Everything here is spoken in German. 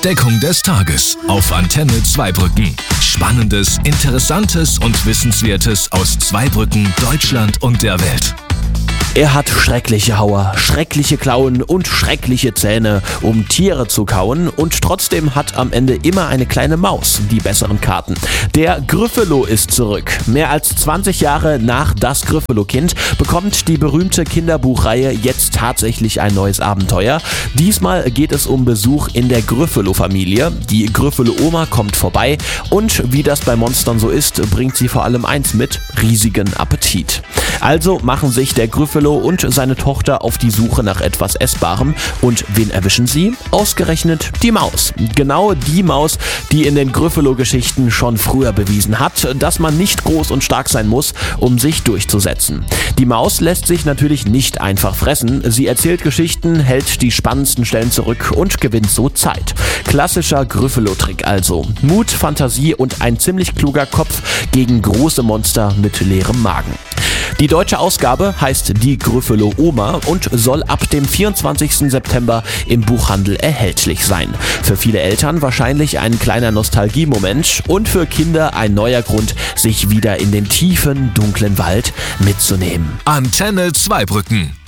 Entdeckung des Tages auf Antenne Zweibrücken. Spannendes, Interessantes und Wissenswertes aus Zweibrücken, Deutschland und der Welt. Er hat schreckliche Hauer, schreckliche Klauen und schreckliche Zähne, um Tiere zu kauen, und trotzdem hat am Ende immer eine kleine Maus die besseren Karten. Der Gryffalo ist zurück. Mehr als 20 Jahre nach Das Gryffalo-Kind bekommt die berühmte Kinderbuchreihe jetzt tatsächlich ein neues Abenteuer. Diesmal geht es um Besuch in der Gryffalo-Familie. Die Gryffalo-Oma kommt vorbei und wie das bei Monstern so ist, bringt sie vor allem eins mit: riesigen Appetit. Also machen sich der Gryffalo und seine Tochter auf die Suche nach etwas Essbarem. Und wen erwischen sie? Ausgerechnet die Maus. Genau die Maus, die in den Gryffalo-Geschichten schon früher bewiesen hat, dass man nicht groß und stark sein muss, um sich durchzusetzen. Die Maus lässt sich natürlich nicht einfach fressen. Sie erzählt Geschichten, hält die spannendsten Stellen zurück und gewinnt so Zeit. Klassischer Gryffalo-Trick also. Mut, Fantasie und ein ziemlich kluger Kopf gegen große Monster mit leerem Magen. Die deutsche Ausgabe heißt Die Gryffalo-Oma und soll ab dem 24. September im Buchhandel erhältlich sein. Für viele Eltern wahrscheinlich ein kleiner Nostalgiemoment und für Kinder ein neuer Grund, sich wieder in den tiefen, dunklen Wald mitzunehmen. Antenne Zweibrücken.